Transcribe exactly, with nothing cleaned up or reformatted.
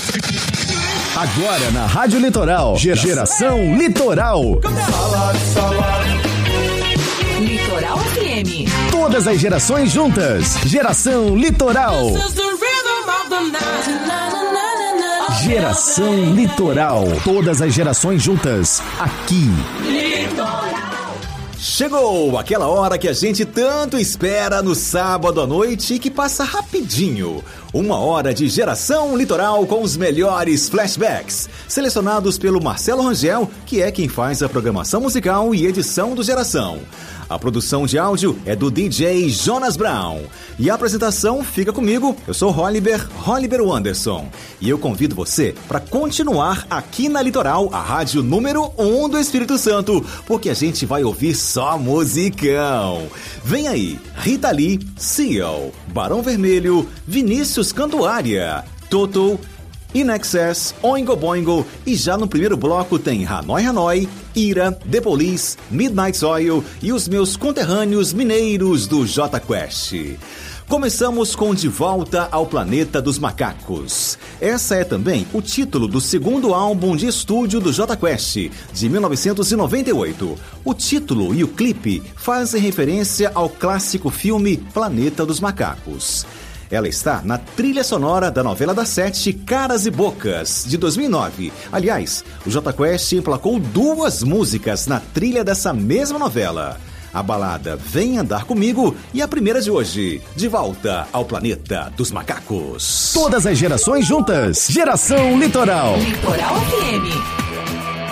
Agora na Rádio Litoral, Geração Litoral. Litoral F M. Todas as gerações juntas. Geração Litoral. Geração Litoral. Todas as gerações juntas. Aqui. Chegou aquela hora que a gente tanto espera no sábado à noite e que passa rapidinho. Uma hora de Geração Litoral com os melhores flashbacks, selecionados pelo Marcelo Rangel, que é quem faz a programação musical e edição do Geração. A produção de áudio é do D J Jonas Brown. E a apresentação fica comigo, eu sou Holliber, Holliber Wanderson. E eu convido você para continuar aqui na Litoral, a rádio número um do Espírito Santo, porque a gente vai ouvir só musicão. Vem aí, Rita Lee, Seal, Barão Vermelho, Vinícius Cantuária, Toto, In Excess, Oingo Boingo, e já no primeiro bloco tem Hanoi Hanoi, Ira, The Police, Midnight Oil e os meus conterrâneos mineiros do Jota Quest. Começamos com De Volta ao Planeta dos Macacos. Essa é também o título do segundo álbum de estúdio do Jota Quest, de mil novecentos e noventa e oito. O título e o clipe fazem referência ao clássico filme Planeta dos Macacos. Ela está na trilha sonora da novela das sete, Caras e Bocas, de dois mil e nove. Aliás, o Jota Quest emplacou duas músicas na trilha dessa mesma novela. A balada Vem Andar Comigo e a primeira de hoje, De Volta ao Planeta dos Macacos. Todas as gerações juntas. Geração Litoral. Litoral F M.